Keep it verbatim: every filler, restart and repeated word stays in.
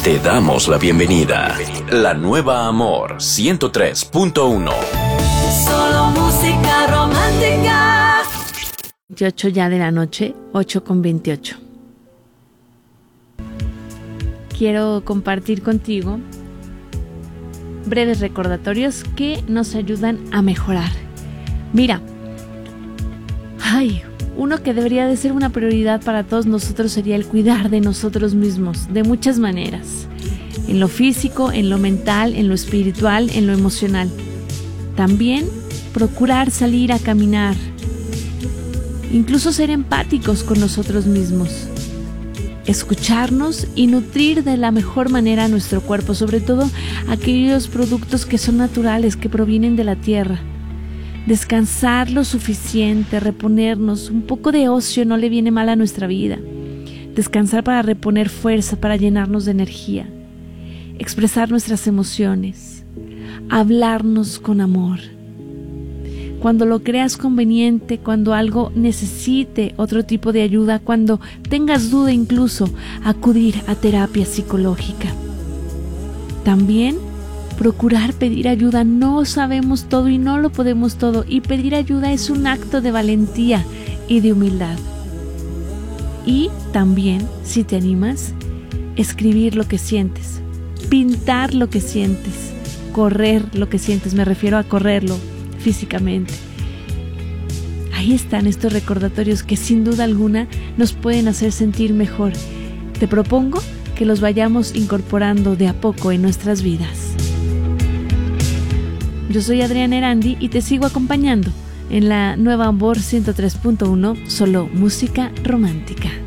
Te damos la bienvenida. La nueva Amor ciento tres punto uno. Solo música romántica. veintiocho ya de la noche, ocho con veintiocho. Quiero compartir contigo breves recordatorios que nos ayudan a mejorar. Mira, ay, uno que debería de ser una prioridad para todos nosotros sería el cuidar de nosotros mismos, de muchas maneras. En lo físico, en lo mental, en lo espiritual, en lo emocional. También procurar salir a caminar. Incluso ser empáticos con nosotros mismos. Escucharnos y nutrir de la mejor manera a nuestro cuerpo, sobre todo aquellos productos que son naturales, que provienen de la tierra. Descansar lo suficiente, reponernos, un poco de ocio no le viene mal a nuestra vida. Descansar para reponer fuerza, para llenarnos de energía. Expresar nuestras emociones. Hablarnos con amor. Cuando lo creas conveniente, cuando algo necesite otro tipo de ayuda, cuando tengas duda incluso, acudir a terapia psicológica. También procurar pedir ayuda. No sabemos todo y no lo podemos todo, y pedir ayuda es un acto de valentía y de humildad. Y también, si te animas, escribir lo que sientes, pintar lo que sientes, correr lo que sientes, me refiero a correrlo físicamente. Ahí están estos recordatorios que sin duda alguna nos pueden hacer sentir mejor. Te propongo que los vayamos incorporando de a poco en nuestras vidas. Yo soy Adriana Erandi y te sigo acompañando en la nueva Amor ciento tres punto uno, solo música romántica.